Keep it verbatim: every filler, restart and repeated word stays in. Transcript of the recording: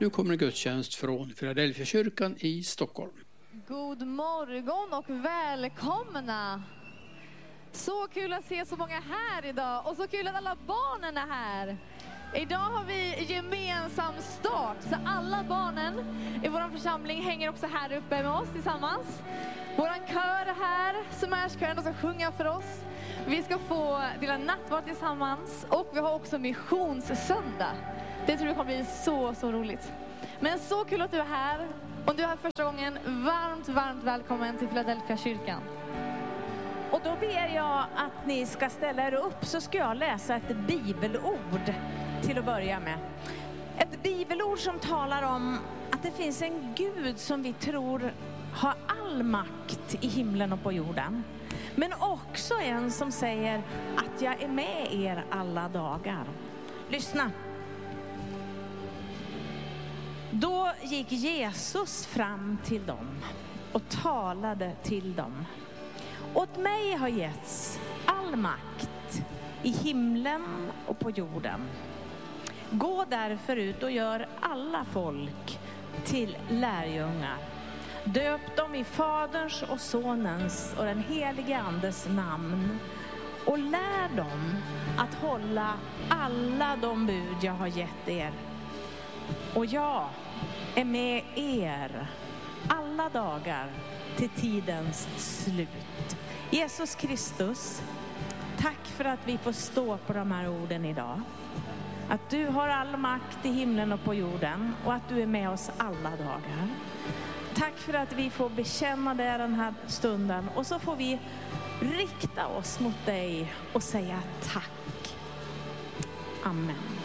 Nu kommer en gudstjänst från Philadelphia kyrkan i Stockholm. God morgon och välkomna. Så kul att se så många här idag och så kul att alla barnen är här. Idag har vi gemensam start, så alla barnen i vår församling hänger också här uppe med oss tillsammans. Våran kör är här, Sumärskören, de ska sjunga för oss. Vi ska få dela nattvard tillsammans och vi har också missionssöndag. Det tror jag kommer bli så, så roligt. Men så kul att du är här. Om du är här första gången, varmt, varmt välkommen till Philadelphia kyrkan. Och då ber jag att ni ska ställa er upp, så ska jag läsa ett bibelord till att börja med. Ett bibelord som talar om att det finns en Gud som vi tror har all makt i himlen och på jorden. Men också en som säger att jag är med er alla dagar. Lyssna. Då gick Jesus fram till dem och talade till dem. Åt mig har getts all makt i himlen och på jorden. Gå därför ut och gör alla folk till lärjungar. Döp dem i Faderns och Sonens och den helige Andes namn. Och lär dem att hålla alla de bud jag har gett er. Och jag är med er alla dagar till tidens slut. Jesus Kristus, tack för att vi får stå på de här orden idag. Att du har all makt i himlen och på jorden och att du är med oss alla dagar. Tack för att vi får bekänna det den här stunden och så får vi rikta oss mot dig och säga tack. Amen.